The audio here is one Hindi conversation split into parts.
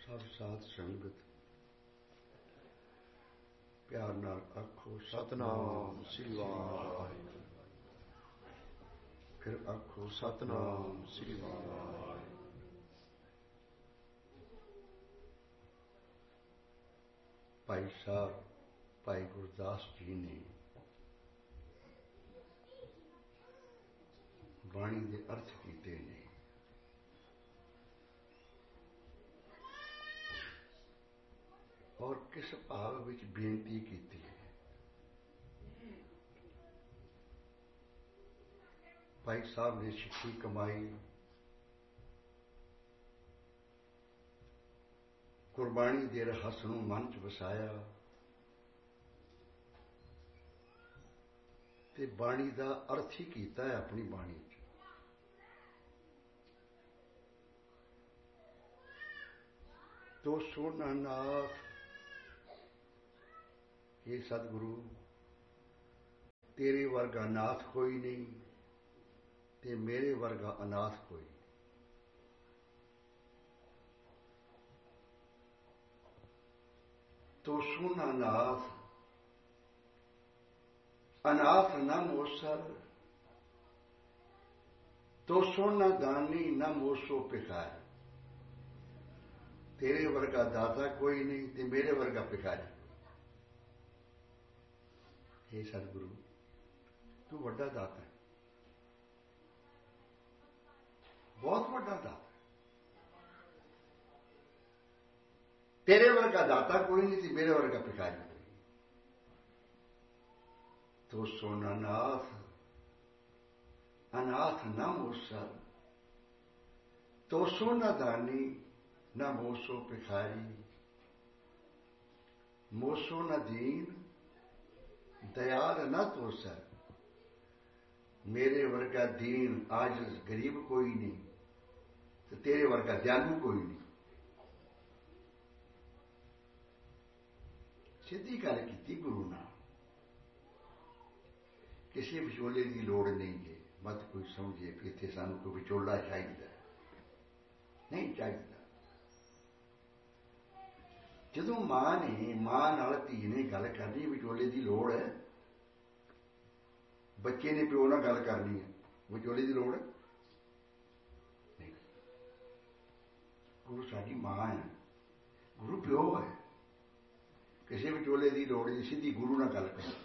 सब साध संगत प्यार नाल आखो सतनाम श्री वाहिगुरू। फिर आखो सतनाम श्री वाहिगुरू। भाई साहब भाई गुरदास जी ने बाणी के अर्थ कीते ने। और किस भाव विच बेनती की है। भाई साहब ने सिक्खी कमाई, गुरबाणी दे रहस नूं मन च वसाया ते बाणी दा अर्थ ही कीता है अपनी बाणी च। तो सोना नाथ हे सतगुरु तेरे वर्गा नाथ कोई नहीं ते मेरे वर्गा अनाथ कोई। तो सोना नाथ अनाथ न मोसर, तो सोना दानी न मोसो भिखारी। तेरे वर्गा दाता कोई नहीं ते मेरे वर्गा भिखारी। हे सतगुरु तू वड्डा दाता है, बहुत वड्डा दाता है। तेरे वर्गा दाता कोई नहीं थी, मेरे वर्गा भिखारी कोई। तो सोना नाथ अनाथ न मोसर, तो सोना दानी न मोसो भिखारी। मोसो न दीन दयाल न तो सर, मेरे वर्गा दीन आज गरीब कोई नहीं तो तेरे वर्गा दयालु कोई नहीं। सीधी गल की गुरु नाल, किसी विचोले की लोड़ नहीं है। मत कोई समझे कि इत्थे सानू कोई विचोला चाहिए, नहीं चाहिए। जदों मां ने मां नाल धी ने गल करनी, विचोले की लोड़ है। बच्चे ने प्यो नाल गल करनी है, विचोले की लोड़ है नहीं। गुरु साडी मां है, गुरु प्यो है। किसी विचोले की लोड़ नहीं, सीधी गुरु नाल गल कर।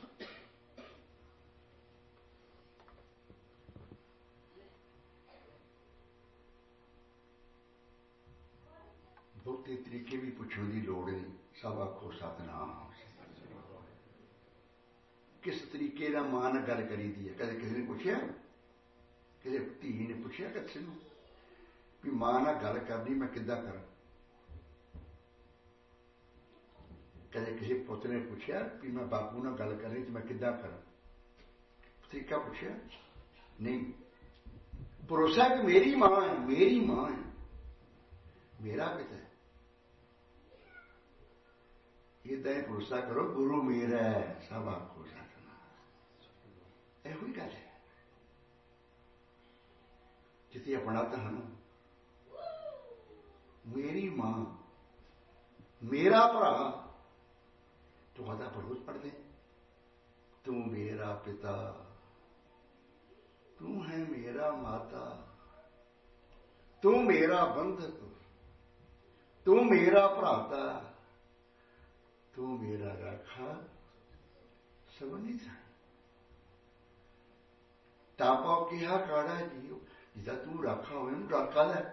बहुते तरीके भी पूछने की लोड़ नहीं, सब आखो सतनाम। किस तरीके का मां नाल गल करी दी है। कदे किसी ने पूछया, किसी धी ने पूछया किसी ने भी मां नाल गल करनी मैं किद्दां करा। कदे किसी पुत्र ने पूछया भी मैं बापू नाल गल करनी तो मैं किद्दां करा। तरीका पूछया नहीं। भरोसा कि मेरी मां है, मेरी मां है, मेरा पिता है। इदा ही भरोसा करो गुरु मेरा है, सब आखो सतनाम। यही गल है। जिथे अपना धन मेरी मां मेरा भरा, तो आधा भरोस पढ़ दे। तू मेरा पिता, तू है मेरा माता, तू मेरा बंधक, तू मेरा भ्राता, तू मेरा राखा सब नहीं था। तापा कहा काड़ा जी जिदा तू राखा हो राखा है।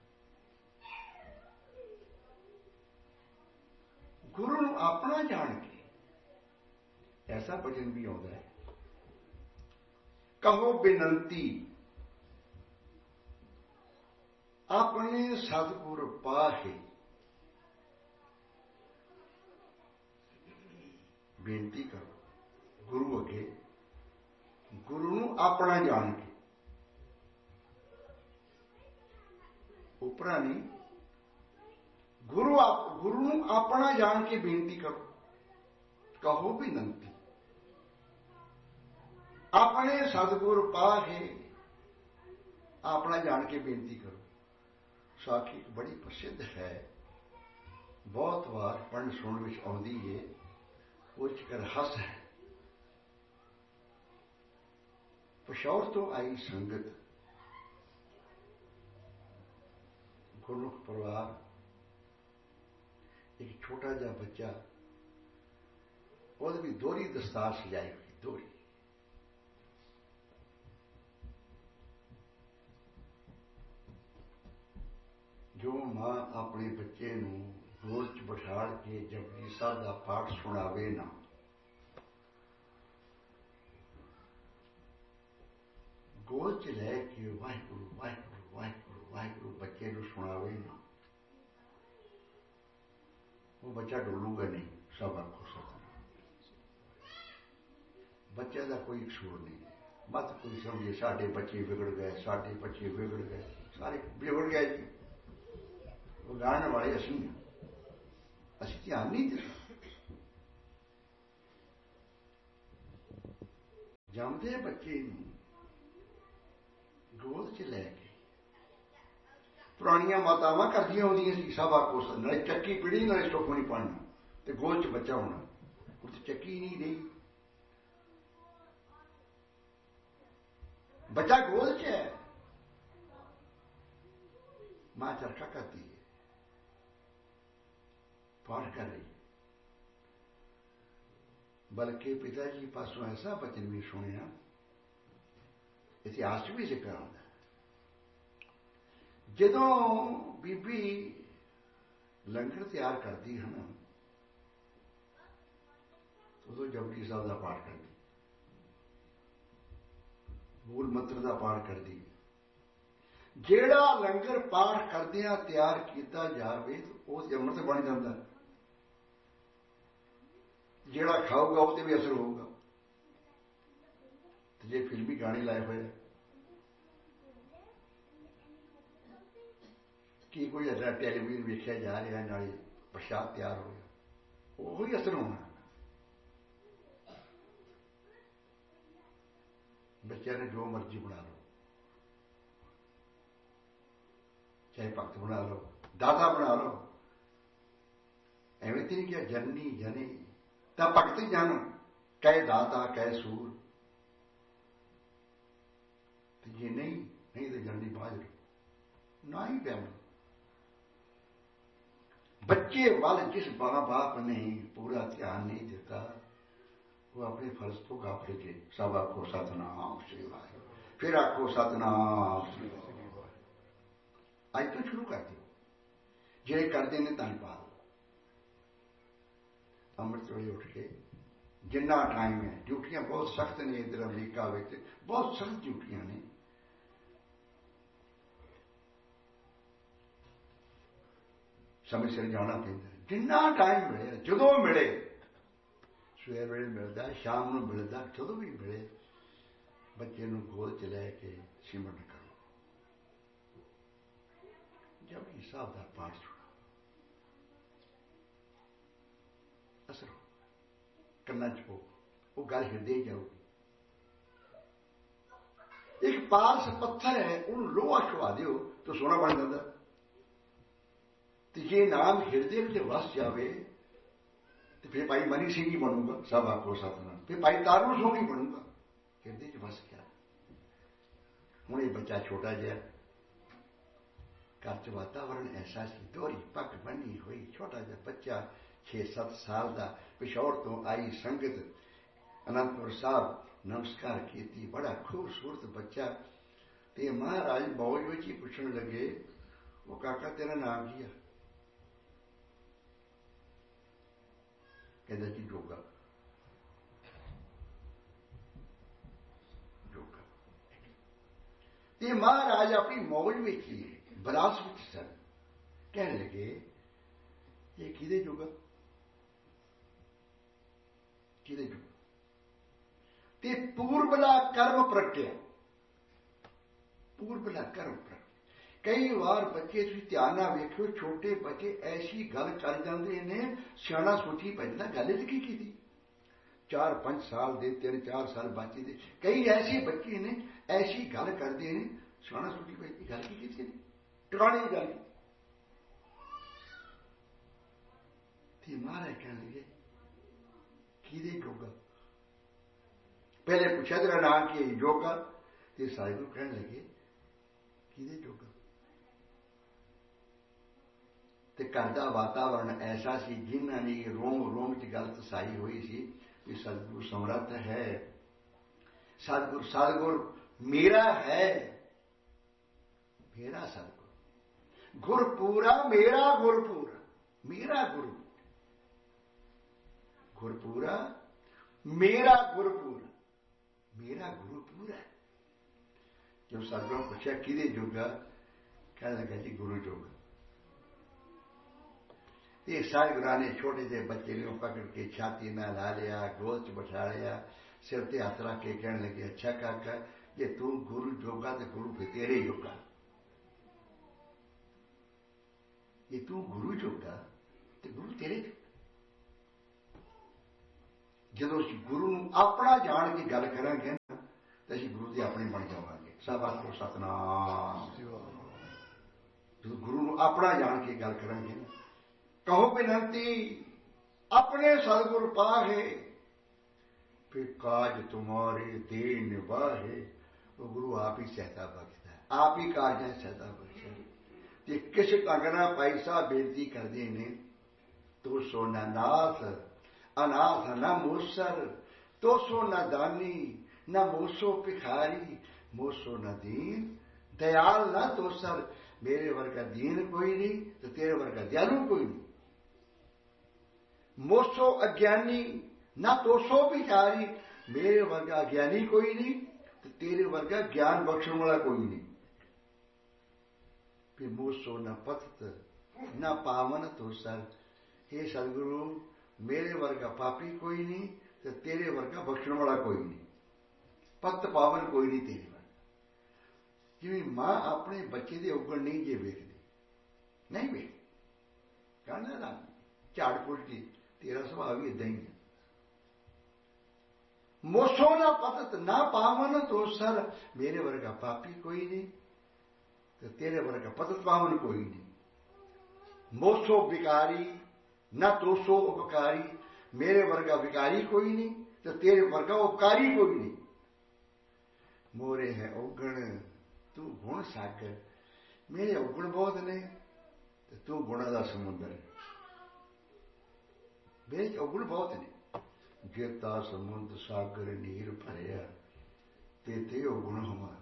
गुरु नूं अपना जान के ऐसा भजन भी आता है, कहो बेनंती अपने सतगुर पाहे। बेनती करो गुरु अगे, गुरु नूं अपना जान के, उपरा नहीं। गुरु नूं अपना जान के बेनती करो। कहो बेनंती अपने सतगुर पाहे, अपना जान के बेनती करो। साखी बड़ी प्रसिद्ध है। बहुत बार पढ़न सुनने में आती है, वो कर हस है। पिशौर तो आई संगत, गुरमुख परिवार, एक छोटा जा बच्चा, और भी दोहरी दस्तार सजाई हुई, दोहरी। जो मां अपने बच्चे नूं गोद च बिठाड़ के जपजी साहब का पाठ सुनावे ना, गोद च लैके वाहिगुरु वाहिगुरु वाहिगुरु वाहिगुरु बच्चे नूं सुनावे ना, वो बच्चा डोलूगा नहीं। सब आखो सतनाम। बच्चे का कोई कसूर नहीं, मत कोई समझे साडे बच्चे बिगड़ गए, साडे बच्चे बिगड़ गए, सारे बिगड़ गए जी। बिगाड़ने वाले असी हैं, असी ध्यान नहीं देते। जमदे बच्चे गोद च लैके पुरानियां मातावां करदियां होंदियां सी, सब आखो नाले चक्की पीड़ी नाले सुखमनी पढ़ना ते गोद च बच्चा होना। हुण ते चक्की नहीं रही, बच्चा गोद च है, मां चरखा करती है, पाठ कर रही है। बल्कि पिताजी पासों ऐसा बचन भी सुनिया, इतिहास भी जिक्र आता है, जदों बीबी लंगर तैयार करती है ना, उदों जपजी साहब का पाठ करती, मूल मंत्र का पाठ करती। जेड़ा लंगर पाठ करदियां तैयार किया जाए तो उस अमृत बन जाता है, जेड़ा खाऊगा उससे भी असर होगा। तो जे फिल्मी गाने लाए हुए कि कोई ऐसा टेलीविजन वेख्या जा रहा है, नाले प्रसाद तैयार हो गया, वही असर होना। बच्चे ने जो मर्जी बना लो, चाहे भक्त बना लो, दाता बना लो, एवं तो नहीं क्या जननी जने ता भगत जन, कह दाता कह सूर। तो ये नहीं तो जननी बाज ना ही प्यार। बच्चे वाल जिस मां बाप ने पूरा ध्यान नहीं देता, वो अपने फर्ज तो गाफिल के। सब आखो सतनाम श्री वाहिगुरू, फिर आखो सतनाम श्री वाहिगुरू। आज तो शुरू कर दो, जे करते ने धन्यवाद। अमृत वेले उठ के जिन्ना टाइम है, ड्यूटियां बहुत सख्त ने, इधर अमरीका में बहुत सख्त ड्यूटियां ने। समय सिर जाना पैंदा, जिन्ना टाइम मिले, जदों मिले, सवेर वेले मिलता, शाम को मिलता, जदों भी मिले, बच्चे नूं गोद च लैके सिमरन करो, जपजी साहब का पाठ सुनो, असर हो, कन्ना च हो, वो गल हिरदे जाऊगी। एक पारस पत्थर है, उन्होंने लोहा छुआ दो तो सोना बन जाता। तो ये नाम हिरदे से वस जावे तो फिर भाई मनी सिंह ही बनूंगा। सब आखो सतनाम। फिर भाई तारू सोनी बनूंगा, हिरदे च वस गया। हूं ये बच्चा छोटा जहा, घर च वातावरण ऐसा सी, दोहरी पग बनी हुई, छोटा जहा बच्चा 6-7 साल का, पिशौर तो आई संगत, अनंतपुर साहब नमस्कार की, बड़ा खूबसूरत बच्चा। ते महाराज मौज में ही पूछने लगे, वो काका तेरा नाम की है? कहता जी जोगा। जोगा। ते महाराज अपनी मौज में ही बरास में सन, कहने लगे ये किदे जोगा, किदे जोगा? ते पूर्वला कर्म प्रगटिया, पूर्वला कर्म प्रगट। कई बार बच्चे तुम ध्यान ना वेखो, छोटे बच्चे ऐसी गल कर जाते हैं, सियाना सोची पैदा गल की 4-5 साल दे, 3-4 साल बच्चे दे, कई ऐसे बच्चे ने ऐसी गल करते हैं, सियाना सोची पैदी गल की टिकाने गल। थी महाराज कहने लगे किदे जोगा। पहले पूछा तेरा नाम की जोगा, ते साहिब कहने लगे किदे जोगा। ते घर का वातावरण ऐसा सी जिन्हों ने रोम रोम च गल तसाई हुई सी कि सतगुरु समर्थ है, सतगुरु सतगुरु मेरा है, मेरा सतगुरु गुरपूरा मेरा गुरपूरा, मेरा गुरु गुरपूरा मेरा गुरपूरा, मेरा गुरुपूरा। जब सतगुरु ने पूछा किदे जोगा, कहने लगा जी गुरु जोगा। ये सारे गुरु ने छोटे से बच्चे ने पकड़ के छाती में ला लिया, गोद च बैठा लिया, सिर ते हाथ रख के कहने लगे अच्छा काका जे तू गुरु जोगा तो गुरु फिर तेरे जोगा, ये तू गुरु जोगा तो गुरु तेरे जोगा। जो गुरु अपना जान के गल करांगे ना तो असीं गुरु के अपने बन जावांगे। सब आखो सतनाम। जो गुरु अपना जान के गल करांगे ना, कहो बिनती अपने सतगुरु पाहे, फिर काज तुम्हारे दे निभाहे। वो गुरु आप ही सहायता बख्शता है, आप ही काज है सहायता बख्शे। किस अगना पैसा बेनती कर देने तो सोना नाथ अनाथ न मूसर, तो सो न दानी न मूसो भिखारी, मूसो न दीन दयाल न दोसर। मेरे वर्गा दीन कोई नहीं तो तेरे वर्गा दयालु कोई नहीं। मोसो अज्ञानी न तोसो भिखारी, मेरे वर्गा अज्ञानी कोई नहीं तो तेरे वर्गा ज्ञान बख्शने वाला कोई नहीं। फिर मोसो न पतित न पावन दोसर, हे सदगुरु मेरे वर्गा पापी कोई नहीं तो तेरे वर्गा बख्शने वाला कोई नहीं, पत पावन कोई नहीं तेरे वर्गा। जिवें मां अपने बच्चे के उगण नहीं जे वेखदी, नहीं वेख कहना ना झाड़ पुलटी, तेरा स्वभाव भी इदा ही है। मोसो ना पतत ना पावन दोसर, मेरे वर्गा पापी कोई नहीं तो तेरे वर्गा पतत पावन कोई नहीं। मोसो विकारी ना तोसो उपकारी, मेरे वर्गा विकारी कोई नहीं तो तेरे वर्गा उपकारी कोई नहीं। मोरे है औगण तू गुण सागर, मेरे औगण बहुत ने तो तू गुणा का समुद्र है। मेरे औगण बहुत ने, जेता समुद्र सागर नीर भरिया ते औगुण हमार।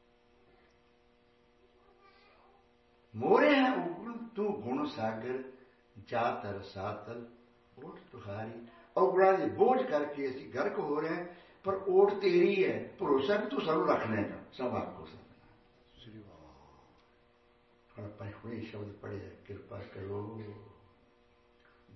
मोरे है औगुण तू गुण सागर, जातर सातल ओट तुहारी। औगुणा के बोझ करके असी गर्क हो रहे हैं, पर ओट तेरी है, भरोसा भी तू सब रख लेगा। सब आपको सतना। पर हुए शब्द पढ़े कृपा करो